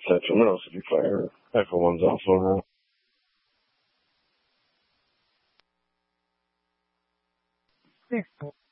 Central Middle City Fire. Echo 1's also wrong. Thanks, Paul.